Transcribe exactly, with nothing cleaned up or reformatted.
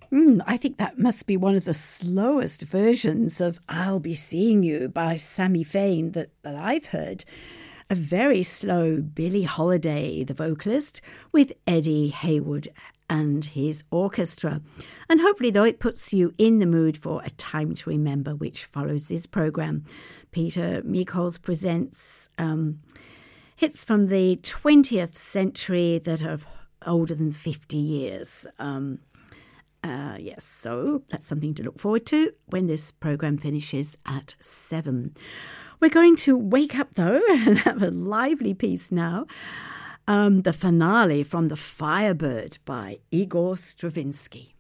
Mm, I think that must be one of the slowest versions of I'll Be Seeing You by Sammy Fain that, that I've heard. A very slow Billie Holiday, the vocalist, with Eddie Hayward and his orchestra. And hopefully, though, it puts you in the mood for A Time to Remember, which follows this programme. Peter Michals presents um, hits from the twentieth century that are older than fifty years. Um, uh, yes, so that's something to look forward to when this programme finishes at seven. We're going to wake up, though, and have a lively piece now. Um, the finale from The Firebird by Igor Stravinsky.